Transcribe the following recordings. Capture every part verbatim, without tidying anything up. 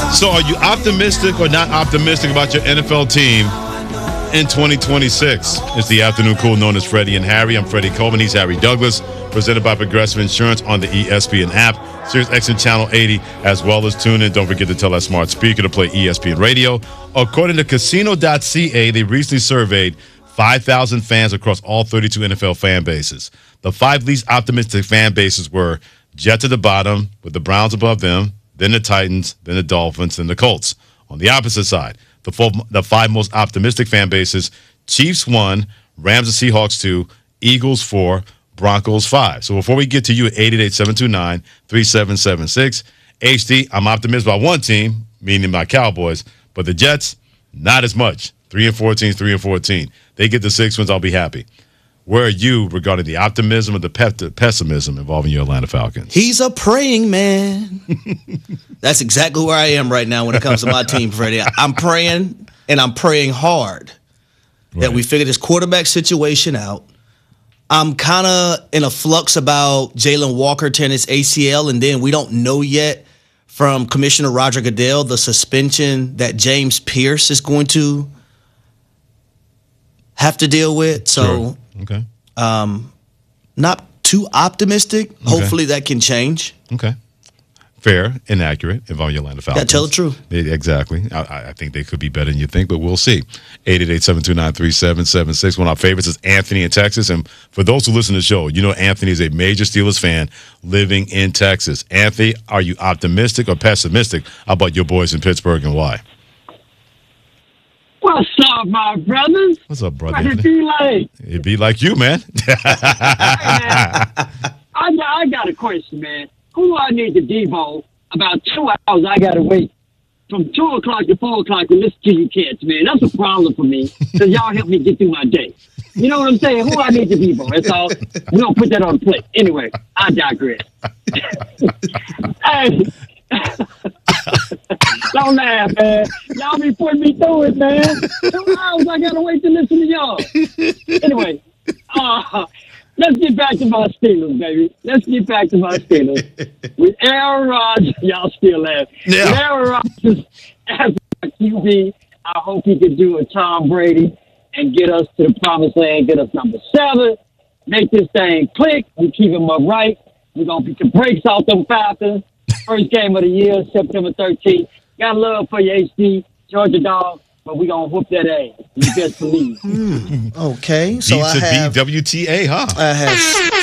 So are you optimistic or not optimistic about your N F L team in twenty twenty-six? It's the Afternoon Cool known as Freddie and Harry. I'm Freddie Coleman. He's Harry Douglas. Presented by Progressive Insurance on the E S P N app, Sirius X M Channel eighty, as well as tune in. Don't forget to tell that smart speaker to play E S P N Radio. According to Casino dot C A, they recently surveyed five thousand fans across all thirty-two N F L fan bases. The five least optimistic fan bases were Jets at the bottom, with the Browns above them, then the Titans, then the Dolphins, then the Colts. On the opposite side, the, four, the five most optimistic fan bases, Chiefs one, Rams and Seahawks two, Eagles four, Broncos five. So before we get to you at eight eight eight, seven two nine, three seven seven six, H D, I'm optimistic about one team, meaning my Cowboys, but the Jets, not as much. three and fourteen, three and fourteen. They get the six wins, I'll be happy. Where are you regarding the optimism or the pe- pessimism involving your Atlanta Falcons? He's a praying man. That's exactly where I am right now when it comes to my team, Freddie. I'm praying, and I'm praying hard right. that we figure this quarterback situation out. I'm kind of in a flux about Jalen Walker tearing his A C L, and then we don't know yet from Commissioner Roger Goodell the suspension that James Pierce is going to have to deal with. So, sure. okay, um, not too optimistic. Okay. Hopefully that can change. Okay. Fair, inaccurate, involving your Atlanta Falcons. Yeah, tell the truth. Yeah, exactly. I, I think they could be better than you think, but we'll see. eight eight eight, seven two nine, three seven seven six. One of our favorites is Anthony in Texas. And for those who listen to the show, you know Anthony is a major Steelers fan living in Texas. Anthony, are you optimistic or pessimistic about your boys in Pittsburgh, and why? What's up, my brothers? What's up, brother? What it be like? It be like you, man. Hey, man. I, got, I got a question, man. Who do I need to Debo? About two hours I got to wait from two o'clock to four o'clock to listen to you kids, man. That's a problem for me because y'all help me get through my day. You know what I'm saying? Who I need to Debo? That's all. We don't put that on the plate. Anyway, I digress. Hey. Don't laugh, man. Y'all be putting me through it, man. Two hours I got to wait to listen to y'all. Anyway, uh, let's get back to my Steelers, baby. Let's get back to my Steelers. With Aaron Rodgers, y'all still laugh. Yeah. With Aaron Rodgers as my Q B, I hope he can do a Tom Brady and get us to the promised land, get us number seven, make this thing click. We keep him upright. We're going to beat the brakes off them Falcons. First game of the year, September thirteenth. Got love for you, H D, Georgia Dog, but we going to whoop that ass. You best believe. Mm, okay, so B I to have... B, W T A, huh? I have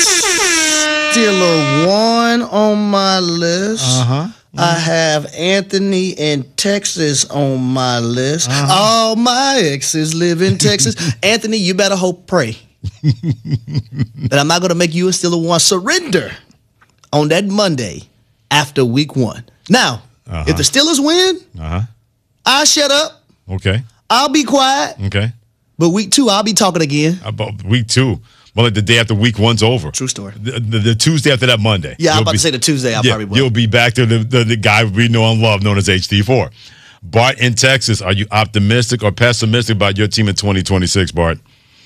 Steeler one on my list. Uh-huh. Mm-hmm. I have Anthony in Texas on my list. Uh-huh. All my exes live in Texas. Anthony, you better hope, pray that I'm not going to make you a Steeler one surrender on that Monday after week one. Now, uh-huh. if the Steelers win, uh-huh. I'll shut up. Okay. I'll be quiet. Okay. But week two, I'll be talking again. About week two. Well, like the day after week one's over. True story. The, the, the Tuesday after that Monday. Yeah, I'm You'll about be, to say the Tuesday. I'll yeah, probably will. You'll be back to the, the, the guy we know and love known as H D four. Bart in Texas, are you optimistic or pessimistic about your team in twenty twenty-six, Bart?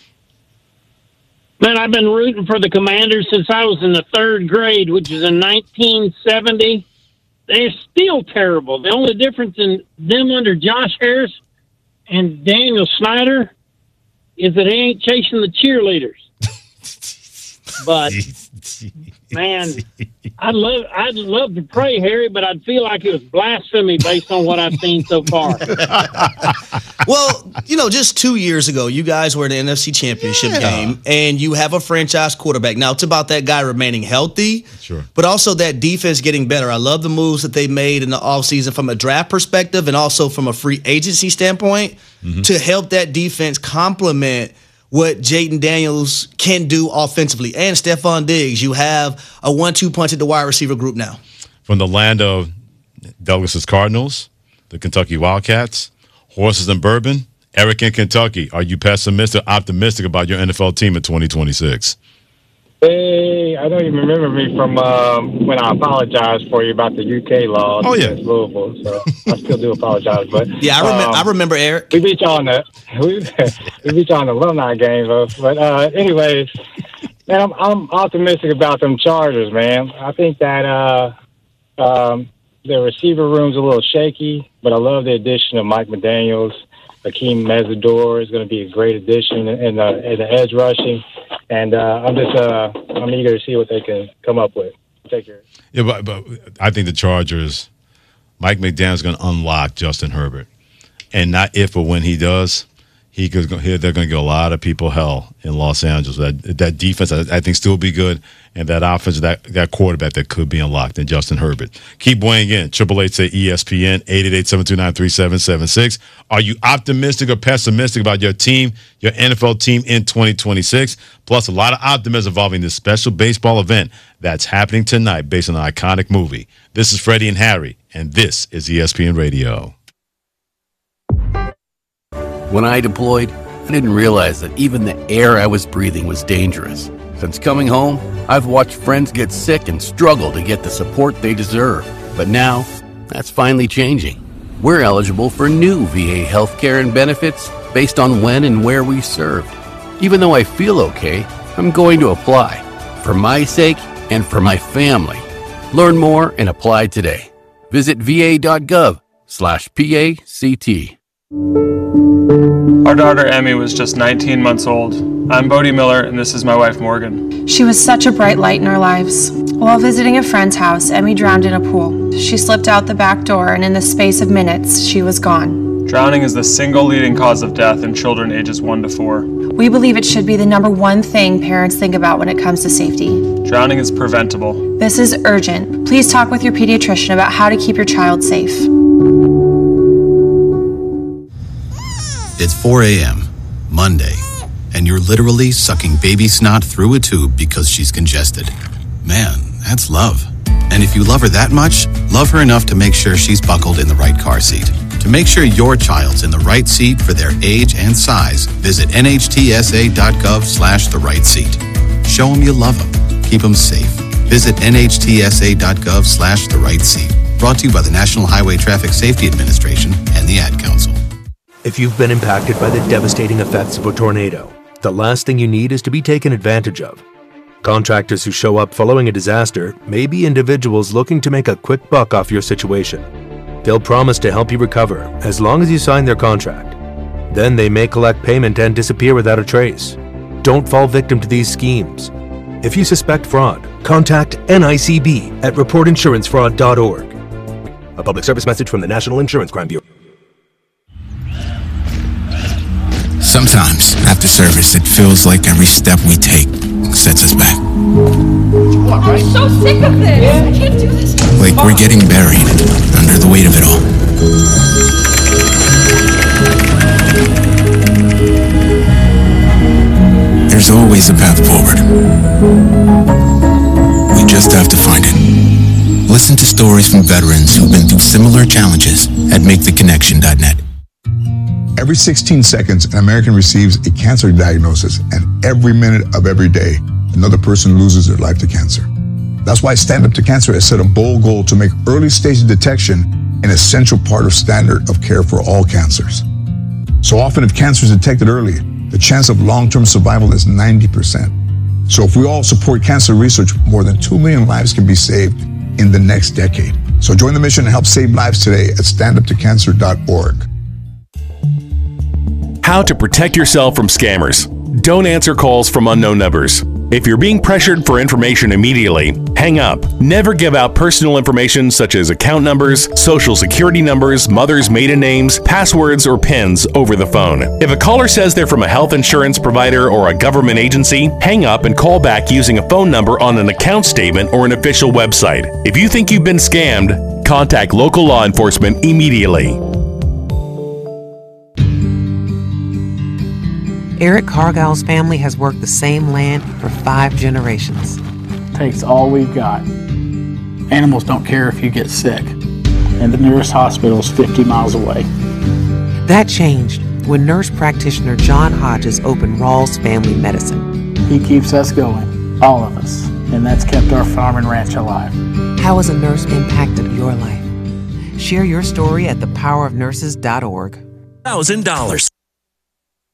Man, I've been rooting for the Commanders since I was in the third grade, which is in nineteen seventy. They're still terrible. The only difference in them under Josh Harris and Daniel Snyder is that they ain't chasing the cheerleaders. But man, I'd love I'd love to pray, Harry, but I'd feel like it was blasphemy based on what I've seen so far. Well, you know, just two years ago, you guys were in the N F C Championship yeah. game, and you have a franchise quarterback. Now, it's about that guy remaining healthy, sure, but also that defense getting better. I love the moves that they made in the offseason from a draft perspective and also from a free agency standpoint mm-hmm. to help that defense complement what Jaden Daniels can do offensively. And Stephon Diggs, you have a one two punch at the wide receiver group now. From the land of Douglas's Cardinals, the Kentucky Wildcats, horses and bourbon, Eric in Kentucky, are you pessimistic or optimistic about your N F L team in twenty twenty-six? Hey, I know you remember me from um, when I apologized for you about the U K laws oh, yeah. against Louisville, so I still do apologize. But yeah, I, rem- um, I remember Eric. We beat you on the we, we beat you on the alumni game, though. But uh, anyways, man, I'm, I'm optimistic about them Chargers, man. I think that uh, um, the receiver room's a little shaky, but I love the addition of Mike McDaniels. Hakeem Mesidor is going to be a great addition in the, in the edge rushing, and uh, I'm just uh, I'm eager to see what they can come up with. Take care. Yeah, but, but I think the Chargers, Mike McDaniels is going to unlock Justin Herbert, and not if or when he does. He could. They're going to give a lot of people hell in Los Angeles. That that defense, I, I think, still be good, and that offense, that that quarterback that could be unlocked in Justin Herbert. Keep weighing in. Triple eight say E S P N eight eight eight seven two nine three seven seven six. Are you optimistic or pessimistic about your team, your N F L team in twenty twenty-six? Plus, a lot of optimism involving this special baseball event that's happening tonight, based on an iconic movie. This is Freddie and Harry, and this is E S P N Radio. When I deployed, I didn't realize that even the air I was breathing was dangerous. Since coming home, I've watched friends get sick and struggle to get the support they deserve. But now, that's finally changing. We're eligible for new V A healthcare and benefits based on when and where we served. Even though I feel okay, I'm going to apply. For my sake and for my family. Learn more and apply today. Visit va.gov slash PACT. Our daughter Emmy was just nineteen months old. I'm Bodie Miller, and this is my wife Morgan. She was such a bright light in our lives. While visiting a friend's house, Emmy drowned in a pool. She slipped out the back door, and in the space of minutes, she was gone. Drowning is the single leading cause of death in children ages one to four. We believe it should be the number one thing parents think about when it comes to safety. Drowning is preventable. This is urgent. Please talk with your pediatrician about how to keep your child safe. It's four a.m., Monday, and you're literally sucking baby snot through a tube because she's congested. Man, that's love. And if you love her that much, love her enough to make sure she's buckled in the right car seat. To make sure your child's in the right seat for their age and size, visit nhtsa.gov slash the right seat. Show them you love them. Keep them safe. Visit nhtsa.gov slash the right seat. Brought to you by the National Highway Traffic Safety Administration and the Ad Council. If you've been impacted by the devastating effects of a tornado, the last thing you need is to be taken advantage of. Contractors who show up following a disaster may be individuals looking to make a quick buck off your situation. They'll promise to help you recover as long as you sign their contract. Then they may collect payment and disappear without a trace. Don't fall victim to these schemes. If you suspect fraud, contact N I C B at report insurance fraud dot org. A public service message from the National Insurance Crime Bureau. Sometimes, after service, it feels like every step we take sets us back. I'm so sick of this. I can't do this. Like we're getting buried under the weight of it all. There's always a path forward. We just have to find it. Listen to stories from veterans who've been through similar challenges at make the connection dot net. Every sixteen seconds, an American receives a cancer diagnosis, and every minute of every day, another person loses their life to cancer. That's why Stand Up to Cancer has set a bold goal to make early stage detection an essential part of standard of care for all cancers. So often, if cancer is detected early, the chance of long-term survival is ninety percent. So if we all support cancer research, more than two million lives can be saved in the next decade. So join the mission and help save lives today at stand up to cancer dot org. How to protect yourself from scammers. Don't answer calls from unknown numbers. If you're being pressured for information immediately, hang up. Never give out personal information such as account numbers, social security numbers, mother's maiden names, passwords, or PINs over the phone. If a caller says they're from a health insurance provider or a government agency, hang up and call back using a phone number on an account statement or an official website. If you think you've been scammed, contact local law enforcement immediately. Eric Cargill's family has worked the same land for five generations. Takes all we've got. Animals don't care if you get sick, and the nearest hospital is fifty miles away. That changed when nurse practitioner John Hodges opened Rawls Family Medicine. He keeps us going, all of us, and that's kept our farm and ranch alive. How has a nurse impacted your life? Share your story at the power of nurses dot org. one thousand dollars.